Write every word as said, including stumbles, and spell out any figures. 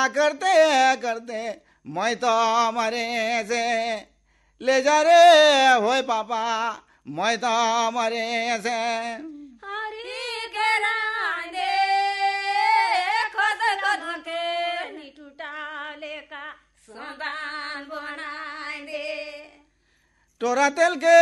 करते करते मैं तो मरे से ले जा रे होय पापा मैं तो मरे से हरी के रांदे खद खद के निटुटाले का संदान बनाए दे टोरा तेल के